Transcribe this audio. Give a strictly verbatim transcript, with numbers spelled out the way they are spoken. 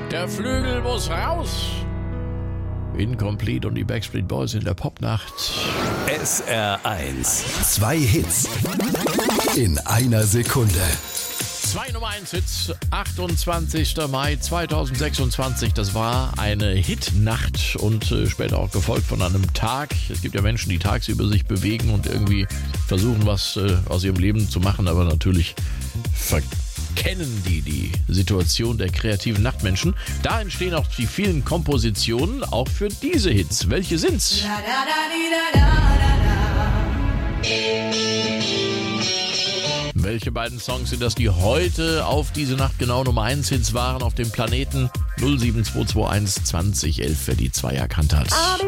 Der Flügel muss raus. Incomplete und die Backstreet Boys in der Popnacht. S R eins. Zwei Hits in einer Sekunde. Zwei Nummer eins Hits, achtundzwanzigster Mai zweitausendsechsundzwanzig. Das war eine Hitnacht und äh, später auch gefolgt von einem Tag. Es gibt ja Menschen, die tagsüber sich bewegen und irgendwie versuchen, was äh, aus ihrem Leben zu machen, aber natürlich verkennen die die Situation der kreativen Nachtmenschen. Da entstehen auch die vielen Kompositionen, auch für diese Hits. Welche sind's? Welche beiden Songs sind das, die heute auf diese Nacht genau Nummer eins Hits waren auf dem Planeten? null sieben zwei zwei eins zwanzig elf, wer die zwei erkannt hat.